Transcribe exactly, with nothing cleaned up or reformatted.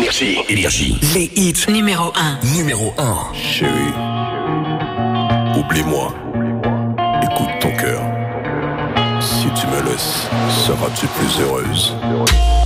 Énergie. Énergie. Les hits numéro un. Numéro un. Chérie, oublie-moi. Écoute ton cœur. Si tu me laisses, seras-tu plus heureuse?